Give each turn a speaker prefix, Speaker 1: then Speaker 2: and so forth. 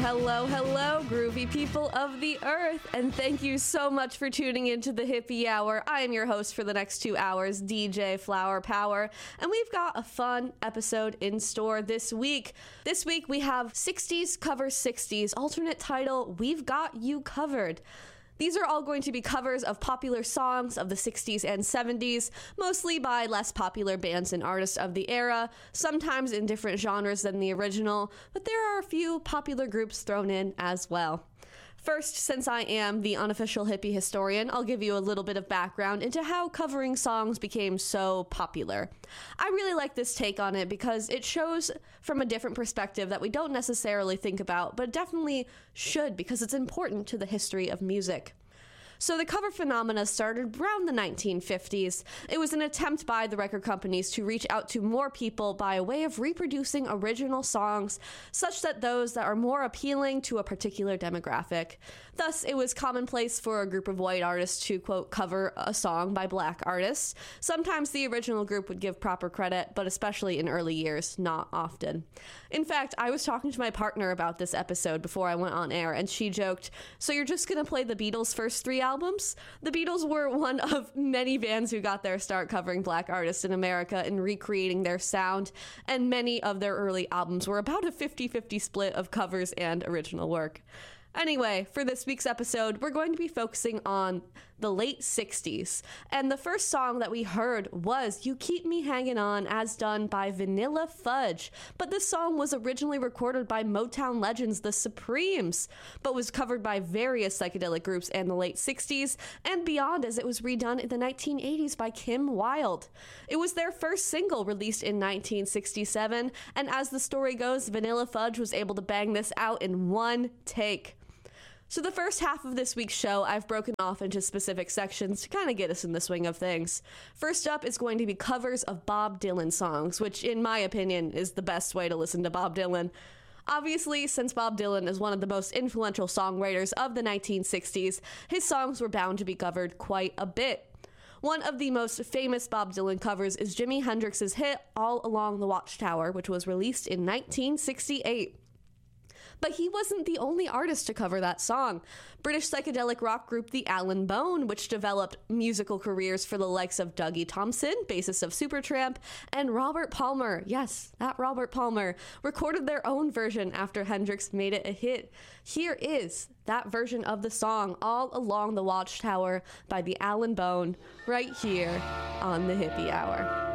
Speaker 1: Hello, hello, groovy people of the earth, and thank you so much for tuning into the Hippie Hour. I am your host for the next 2 hours, DJ Flower Power, and we've got a fun episode in store this week. This week we have 60s cover 60s, alternate title, We've Got You Covered. These are all going to be covers of popular songs of the 60s and 70s, mostly by less popular bands and artists of the era, sometimes in different genres than the original, but there are a few popular groups thrown in as well. First, since I am the unofficial hippie historian, I'll give you a little bit of background into how covering songs became so popular. I really like this take on it because it shows from a different perspective that we don't necessarily think about, but definitely should because it's important to the history of music. So the cover phenomena started around the 1950s. It was an attempt by the record companies to reach out to more people by way of reproducing original songs, such that those that are more appealing to a particular demographic. Thus, it was commonplace for a group of white artists to, quote, cover a song by black artists. Sometimes the original group would give proper credit, but especially in early years, not often. In fact, I was talking to my partner about this episode before I went on air, and she joked, "So you're just gonna play the Beatles' first 3 albums?" The Beatles were one of many bands who got their start covering black artists in America and recreating their sound, and many of their early albums were about a 50-50 split of covers and original work. Anyway, for this week's episode, we're going to be focusing on the late 60s. And the first song that we heard was You Keep Me Hanging On, as done by Vanilla Fudge. But this song was originally recorded by Motown legends The Supremes, but was covered by various psychedelic groups in the late 60s and beyond as it was redone in the 1980s by Kim Wilde. It was their first single released in 1967, and as the story goes, Vanilla Fudge was able to bang this out in one take. So the first half of this week's show, I've broken off into specific sections to kind of get us in the swing of things. First up is going to be covers of Bob Dylan songs, which in my opinion is the best way to listen to Bob Dylan. Obviously, since Bob Dylan is one of the most influential songwriters of the 1960s, his songs were bound to be covered quite a bit. One of the most famous Bob Dylan covers is Jimi Hendrix's hit All Along the Watchtower, which was released in 1968. But he wasn't the only artist to cover that song. British psychedelic rock group The Alan Bone, which developed musical careers for the likes of Dougie Thompson, bassist of Supertramp, and Robert Palmer, yes, that Robert Palmer, recorded their own version after Hendrix made it a hit. Here is that version of the song, All Along the Watchtower by The Alan Bone, right here on the Hippie Hour.